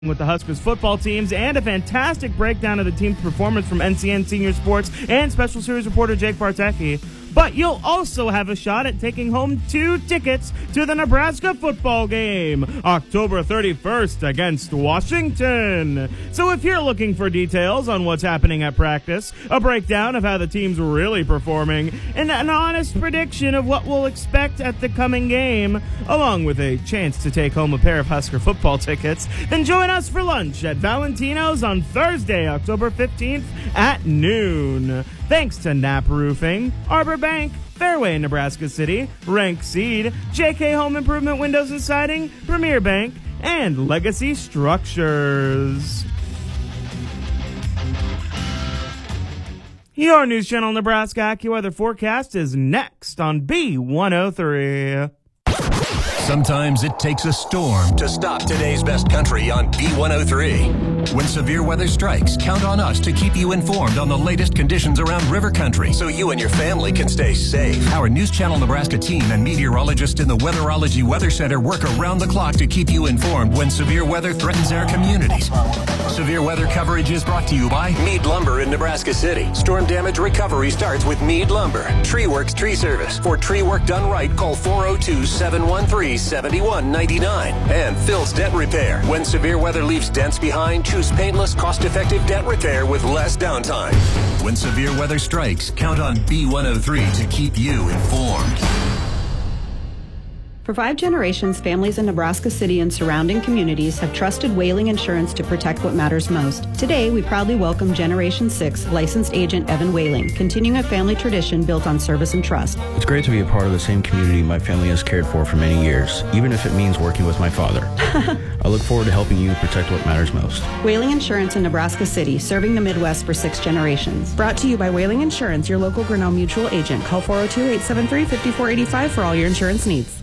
with the Huskers football teams and a fantastic breakdown of the team's performance from NCN Senior Sports and Special Series reporter Jake Bartecki. But you'll also have a shot at taking home 2 tickets to the Nebraska football game, October 31st against Washington. So if you're looking for details on what's happening at practice, a breakdown of how the team's really performing, and an honest prediction of what we'll expect at the coming game, along with a chance to take home a pair of Husker football tickets, then join us for lunch at Valentino's on Thursday, October 15th at noon. Thanks to Knapp Roofing, Arbor Bank, Fairway in Nebraska City, Rank Seed, JK Home Improvement Windows and Siding, Premier Bank, and Legacy Structures. Your News Channel Nebraska AccuWeather forecast is next on B103. Sometimes it takes a storm to stop today's best country on B103. When severe weather strikes, count on us to keep you informed on the latest conditions around river country so you and your family can stay safe. Our News Channel Nebraska team and meteorologists in the Weatherology Weather Center work around the clock to keep you informed when severe weather threatens our communities. Severe weather coverage is brought to you by Mead Lumber in Nebraska City. Storm damage recovery starts with Mead Lumber. TreeWorks Tree Service. For tree work done right, call 402-713-7199. And Phil's Dent Repair. When severe weather leaves dents behind, choose painless, cost-effective dent repair with less downtime. When severe weather strikes, count on B103 to keep you informed. For 5 generations, families in Nebraska City and surrounding communities have trusted Whaling Insurance to protect what matters most. Today, we proudly welcome Generation 6 licensed agent Evan Whaling, continuing a family tradition built on service and trust. It's great to be a part of the same community my family has cared for many years, even if it means working with my father. I look forward to helping you protect what matters most. Whaling Insurance in Nebraska City, serving the Midwest for 6 generations. Brought to you by Whaling Insurance, your local Grinnell Mutual agent. Call 402-873-5485 for all your insurance needs.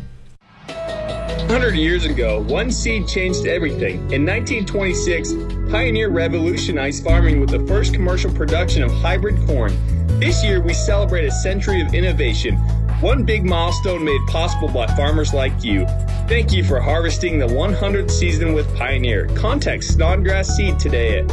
100 years ago, one seed changed everything. In 1926, Pioneer revolutionized farming with the first commercial production of hybrid corn. This year, we celebrate a century of innovation, one big milestone made possible by farmers like you. Thank you for harvesting the 100th season with Pioneer. Contact Snodgrass Seed today at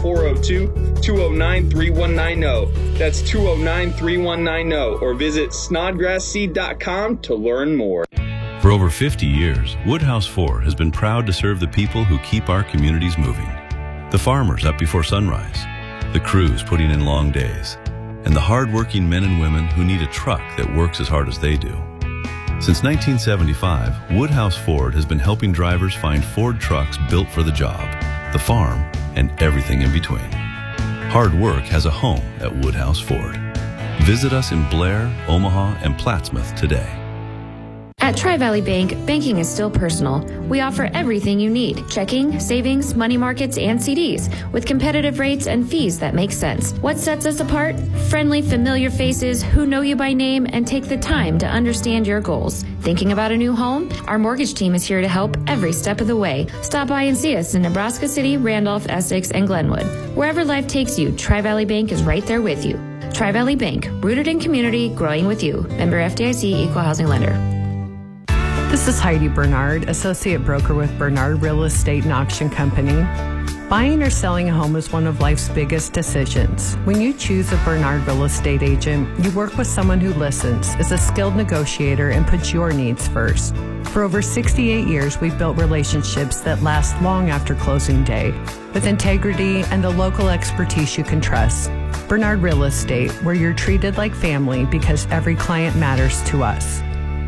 402-209-3190. That's 209-3190, or visit snodgrassseed.com to learn more. For over 50 years, Woodhouse Ford has been proud to serve the people who keep our communities moving. The farmers up before sunrise, the crews putting in long days, and the hard-working men and women who need a truck that works as hard as they do. Since 1975, Woodhouse Ford has been helping drivers find Ford trucks built for the job, the farm, and everything in between. Hard work has a home at Woodhouse Ford. Visit us in Blair, Omaha, and Plattsmouth today. At Tri-Valley Bank, banking is still personal. We offer everything you need: checking, savings, money markets, and CDs, with competitive rates and fees that make sense. What sets us apart? Friendly, familiar faces who know you by name and take the time to understand your goals. Thinking about a new home? Our mortgage team is here to help every step of the way. Stop by and see us in Nebraska City, Randolph, Essex, and Glenwood. Wherever life takes you, Tri-Valley Bank is right there with you. Tri-Valley Bank, rooted in community, growing with you. Member FDIC, Equal Housing Lender. This is Heidi Bernard, Associate Broker with Bernard Real Estate and Auction Company. Buying or selling a home is one of life's biggest decisions. When you choose a Bernard Real Estate agent, you work with someone who listens, is a skilled negotiator, and puts your needs first. For over 68 years, we've built relationships that last long after closing day, with integrity and the local expertise you can trust. Bernard Real Estate, where you're treated like family because every client matters to us.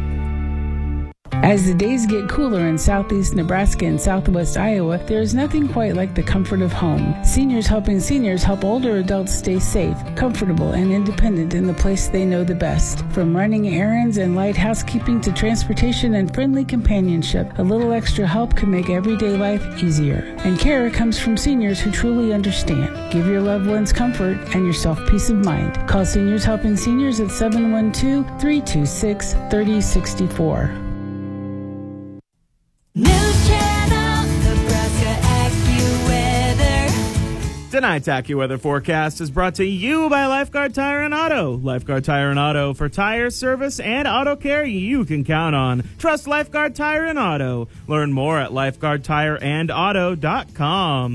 As the days get cooler in southeast Nebraska and southwest Iowa, there is nothing quite like the comfort of home. Seniors Helping Seniors help older adults stay safe, comfortable, and independent in the place they know the best. From running errands and light housekeeping to transportation and friendly companionship, a little extra help can make everyday life easier. And care comes from seniors who truly understand. Give your loved ones comfort and yourself peace of mind. Call Seniors Helping Seniors at 712-326-3064. News Channel, Nebraska AccuWeather. Tonight's AccuWeather forecast is brought to you by Lifeguard Tire and Auto. Lifeguard Tire and Auto for tire service and auto care you can count on. Trust Lifeguard Tire and Auto. Learn more at lifeguardtireandauto.com.